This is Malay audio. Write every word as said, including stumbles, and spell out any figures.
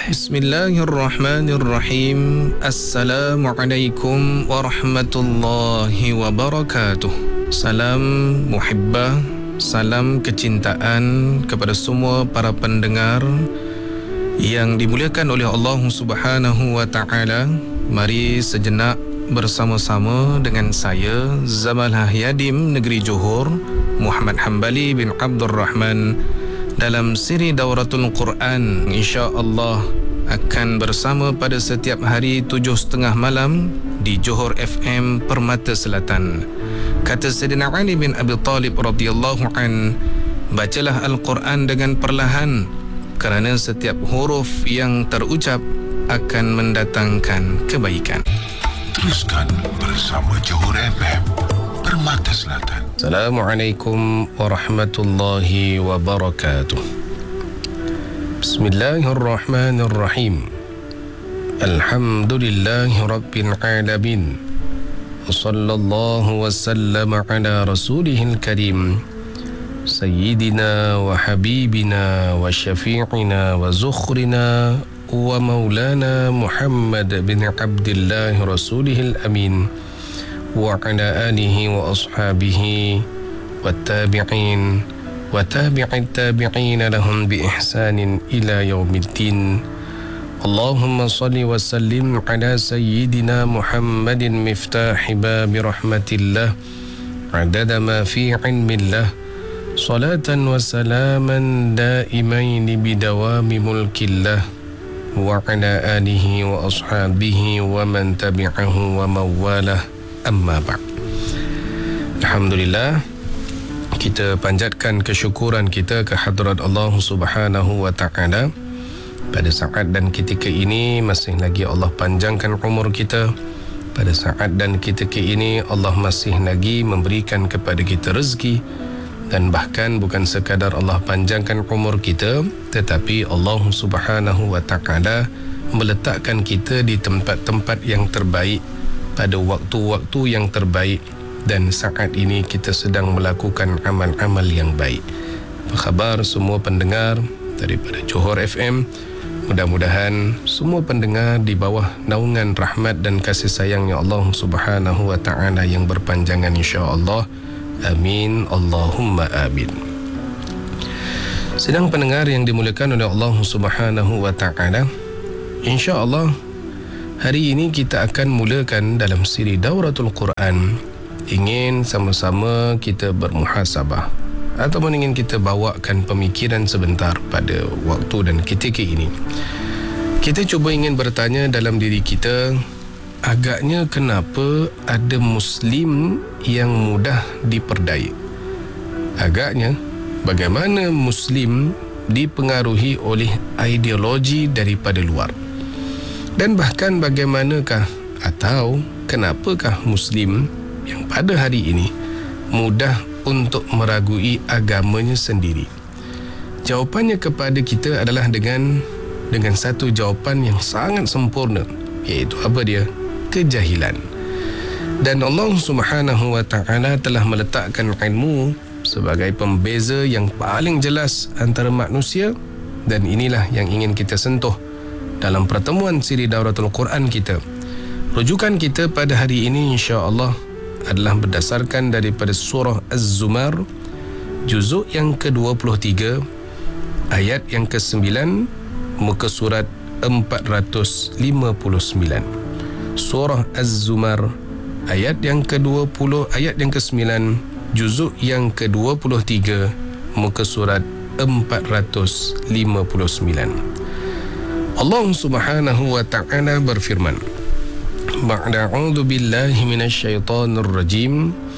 Bismillahirrahmanirrahim. Assalamualaikum warahmatullahi wabarakatuh. Salam muhibbah, salam kecintaan kepada semua para pendengar yang dimuliakan oleh Allah Subhanahu wa taala. Mari sejenak bersama-sama dengan saya Zamalah Yadim Negeri Johor, Muhammad Hambali bin Abdul Rahman, dalam siri Dauratul Quran. InsyaAllah akan bersama pada setiap hari tujuh setengah malam di Johor F M Permata Selatan. Kata Sayyidina Ali bin Abi Talib radhiyallahu an, bacalah Al-Quran dengan perlahan, kerana setiap huruf yang terucap akan mendatangkan kebaikan. Teruskan bersama Johor F M Permata Selatan. Assalamualaikum warahmatullahi wabarakatuh. Bismillahirrahmanirrahim. Alhamdulillahi rabbil alamin. Wa sallallahu wa sallama ala rasulihil karim, Sayyidina wa habibina wa syafi'ina wa zukhrina wa maulana Muhammad bin Abdillah rasulihil amin, wa ala alihi wa ashabihi wa tabi'in wa tabi'it tabi'in lahum bi ihsanin ila yaumiddin. Allahumma salli wa sallim ala sayyidina Muhammadin miftahi babi rahmatillah adada ma fi ilmillah, salatan wa salaman daimain bidawami mulkillah, wa ala alihi wa ashabihi wa man tabi'ahu wa mawalah. Amma ba'd. Alhamdulillah, kita panjatkan kesyukuran kita ke hadrat Allah Subhanahu wa taala. Pada saat dan ketika ini masih lagi Allah panjangkan umur kita. Pada saat dan ketika ini Allah masih lagi memberikan kepada kita rezeki, dan bahkan bukan sekadar Allah panjangkan umur kita, tetapi Allah Subhanahu wa taala meletakkan kita di tempat-tempat yang terbaik pada waktu-waktu yang terbaik, dan saat ini kita sedang melakukan amal-amal yang baik. Apa khabar semua pendengar daripada Johor F M? Mudah-mudahan semua pendengar di bawah naungan rahmat dan kasih sayangnya Allah Subhanahu wa taala yang berpanjangan, insya-Allah. Amin, Allahumma amin. Sedang pendengar yang dimuliakan oleh Allah Subhanahu wa taala, insya-Allah hari ini kita akan mulakan dalam siri Dauratul Quran. Ingin sama-sama kita bermuhasabah, ataupun ingin kita bawakan pemikiran sebentar pada waktu dan ketika ini. Kita cuba ingin bertanya dalam diri kita, agaknya kenapa ada Muslim yang mudah diperdaya? Agaknya bagaimana Muslim dipengaruhi oleh ideologi daripada luar? Dan bahkan bagaimanakah atau kenapakah Muslim yang pada hari ini mudah untuk meragui agamanya sendiri? Jawapannya kepada kita adalah dengan dengan satu jawapan yang sangat sempurna, iaitu apa dia? Kejahilan. Dan Allah Subhanahu wa taala telah meletakkan ilmu sebagai pembeza yang paling jelas antara manusia, dan inilah yang ingin kita sentuh dalam pertemuan siri Dauratul Quran kita. Rujukan kita pada hari ini insya-Allah adalah berdasarkan daripada surah Az-Zumar, juzuk yang ke dua puluh tiga, ayat yang ke sembilan, muka surat empat ratus lima puluh sembilan. Surah Az-Zumar ayat yang ke dua puluh, ayat yang ke sembilan, juzuk yang ke dua puluh tiga, muka surat empat ratus lima puluh sembilan. Allah Subhanahu wa ta'ala berfirman, Ba'da a'udzu billahi minasyaitonir rajim,